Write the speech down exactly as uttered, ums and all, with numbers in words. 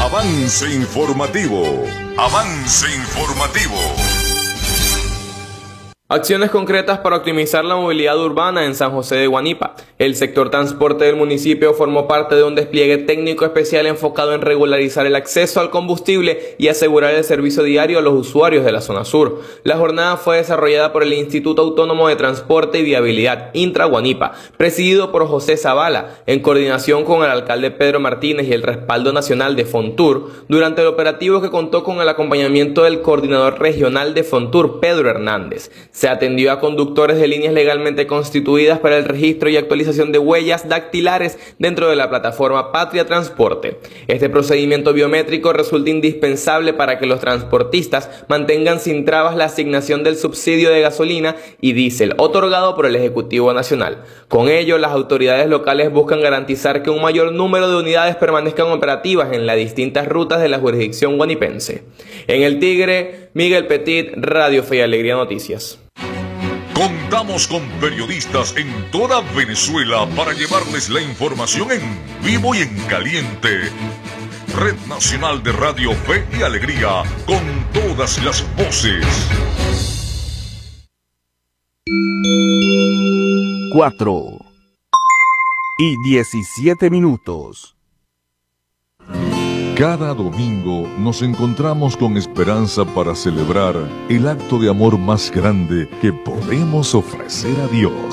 Avance informativo. Avance informativo. Acciones concretas para optimizar la movilidad urbana en San José de Guanipa. El sector transporte del municipio formó parte de un despliegue técnico especial enfocado en regularizar el acceso al combustible y asegurar el servicio diario a los usuarios de la zona sur. La jornada fue desarrollada por el Instituto Autónomo de Transporte y Viabilidad, Intra Guanipa, presidido por José Zavala, en coordinación con el alcalde Pedro Martínez y el respaldo nacional de Fontur, durante el operativo que contó con el acompañamiento del coordinador regional de Fontur, Pedro Hernández. Se atendió a conductores de líneas legalmente constituidas para el registro y actualización de huellas dactilares dentro de la plataforma Patria Transporte. Este procedimiento biométrico resulta indispensable para que los transportistas mantengan sin trabas la asignación del subsidio de gasolina y diésel otorgado por el Ejecutivo Nacional. Con ello, las autoridades locales buscan garantizar que un mayor número de unidades permanezcan operativas en las distintas rutas de la jurisdicción guanipense. En El Tigre, Miguel Petit, Radio Fe y Alegría Noticias. Contamos con periodistas en toda Venezuela para llevarles la información en vivo y en caliente. Red Nacional de Radio Fe y Alegría, con todas las voces. Cuatro y diecisiete minutos. Cada domingo nos encontramos con esperanza para celebrar el acto de amor más grande que podemos ofrecer a Dios.